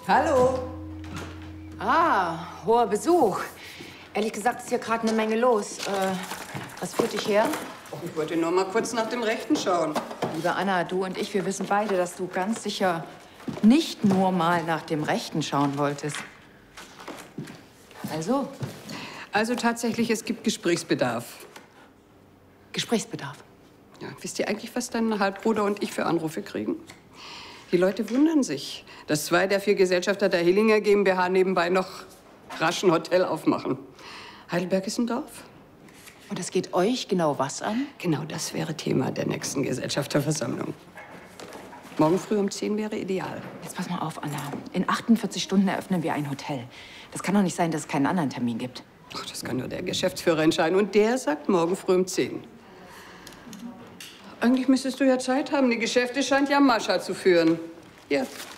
Hallo. Ah, hoher Besuch. Ehrlich gesagt ist hier gerade eine Menge los. Was führt dich her? Oh, ich wollte nur mal kurz nach dem Rechten schauen. Liebe Anna, du und ich, wir wissen beide, dass du ganz sicher nicht nur mal nach dem Rechten schauen wolltest. Also? Also tatsächlich, es gibt Gesprächsbedarf. Gesprächsbedarf? Ja, wisst ihr eigentlich, was dein Halbbruder und ich für Anrufe kriegen? Die Leute wundern sich, dass 2 der 4 Gesellschafter der Hillinger GmbH nebenbei noch rasch ein Hotel aufmachen. Heidelberg ist ein Dorf. Und es geht euch genau was an? Genau das wäre Thema der nächsten Gesellschafterversammlung. Morgen früh um 10 wäre ideal. Jetzt pass mal auf, Anna. In 48 Stunden eröffnen wir ein Hotel. Das kann doch nicht sein, dass es keinen anderen Termin gibt. Ach, das kann nur der Geschäftsführer entscheiden. Und der sagt morgen früh um 10. Eigentlich müsstest du ja Zeit haben. Die Geschäfte scheint ja Mascha zu führen. Hier,